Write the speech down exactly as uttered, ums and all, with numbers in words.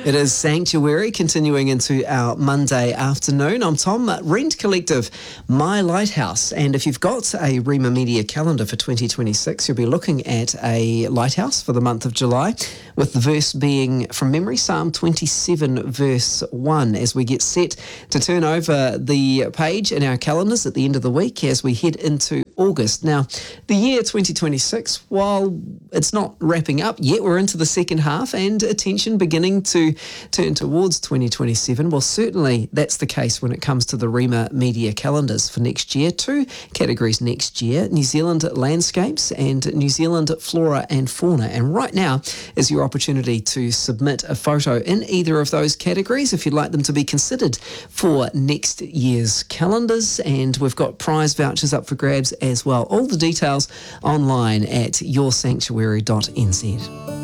It is Sanctuary, continuing into our Monday afternoon. I'm Tom, Rent Collective, My Lighthouse. And if you've got a Rima Media calendar for twenty twenty-six, you'll be looking at a lighthouse for the month of July, with the verse being, from memory, Psalm twenty-seven, verse one, as we get set to turn over the page in our calendars at the end of the week as we head into August. Now, the year twenty twenty-six, while it's not wrapping up yet, we're into the second half and attention beginning to turn towards twenty twenty-seven. Well, certainly that's the case when it comes to the Rima Media calendars for next year. Two categories next year: New Zealand landscapes and New Zealand flora and fauna. And right now is your opportunity to submit a photo in either of those categories if you'd like them to be considered for next year's calendars. And we've got prize vouchers up for grabs as well. All the details online at your sanctuary dot n z.